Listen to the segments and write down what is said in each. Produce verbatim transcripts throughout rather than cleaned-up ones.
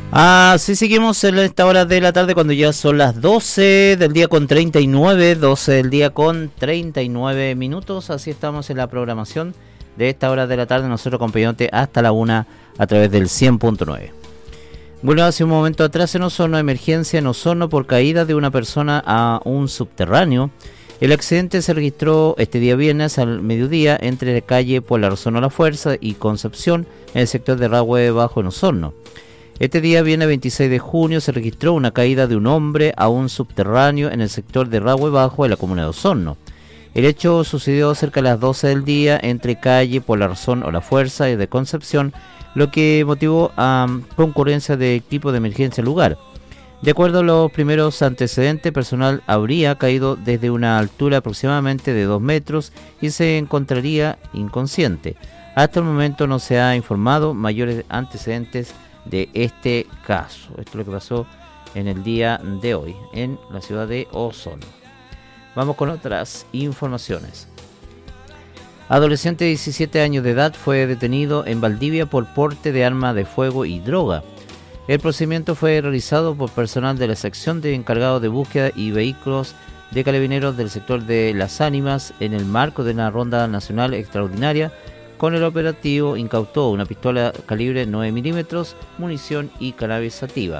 Así seguimos en esta hora de la tarde cuando ya son las doce del día con treinta y nueve, doce del día con treinta y nueve minutos. Así estamos en la programación de esta hora de la tarde, nosotros acompañándote hasta la una a través del cien punto nueve. Bueno, hace un momento atrás en Osorno, emergencia en Osorno por caída de una persona a un subterráneo. El accidente se registró este día viernes al mediodía entre la calle Puebla Osorno La Fuerza y Concepción en el sector de Rahue Bajo en Osorno. Este día, viernes veintiséis de junio, se registró una caída de un hombre a un subterráneo en el sector de Rahue Bajo de la comuna de Osorno. El hecho sucedió cerca de las doce del día entre calle Por la Razón o La Fuerza y de Concepción, lo que motivó a um, concurrencia de equipo de emergencia al lugar. De acuerdo a los primeros antecedentes, personal habría caído desde una altura aproximadamente de dos metros y se encontraría inconsciente. Hasta el momento no se ha informado mayores antecedentes de este caso. Esto es lo que pasó en el día de hoy en la ciudad de Osorno. Vamos con otras informaciones. Adolescente de diecisiete años de edad fue detenido en Valdivia por porte de arma de fuego y droga. El procedimiento fue realizado por personal de la sección de encargado de búsqueda y vehículos de carabineros del sector de Las Ánimas en el marco de una ronda nacional extraordinaria. Con el operativo incautó una pistola calibre nueve milímetros, munición y cannabis sativa.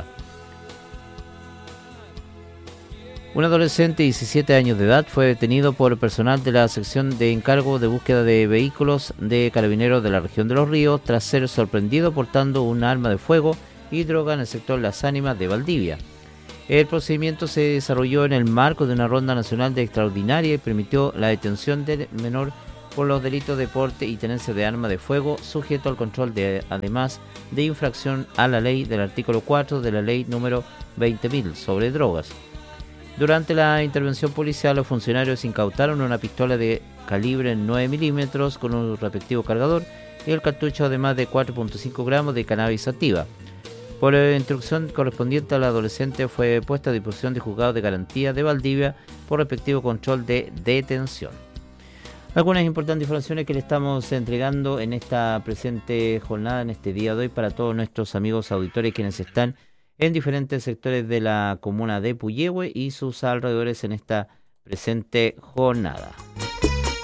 Un adolescente de diecisiete años de edad fue detenido por personal de la sección de encargo de búsqueda de vehículos de carabineros de la región de Los Ríos tras ser sorprendido portando un arma de fuego y droga en el sector Las Ánimas de Valdivia. El procedimiento se desarrolló en el marco de una ronda nacional de extraordinaria y permitió la detención del menor por los delitos de porte y tenencia de arma de fuego, sujeto al control de, además de infracción a la ley del artículo cuatro de la ley número veinte mil sobre drogas. Durante la intervención policial, los funcionarios incautaron una pistola de calibre nueve milímetros con un respectivo cargador y el cartucho además de cuatro punto cinco gramos de cannabis sativa. Por la instrucción correspondiente al adolescente fue puesta a disposición de juzgado de garantía de Valdivia por respectivo control de detención. Algunas importantes informaciones que le estamos entregando en esta presente jornada, en este día de hoy, para todos nuestros amigos auditores quienes están en diferentes sectores de la comuna de Puyehue y sus alrededores en esta presente jornada.